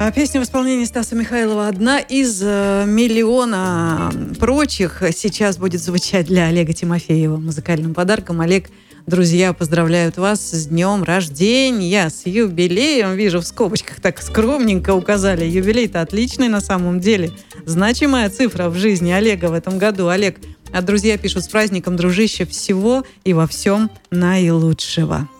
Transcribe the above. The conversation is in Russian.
Песня в исполнении Стаса Михайлова одна из миллиона прочих сейчас будет звучать для Олега Тимофеева музыкальным подарком. Олег, друзья, поздравляют вас с днем рождения, с юбилеем. Вижу, в скобочках так скромненько указали. Юбилей-то отличный на самом деле. Значимая цифра в жизни Олега в этом году. Олег, а друзья пишут: с праздником, дружище, всего и во всем наилучшего.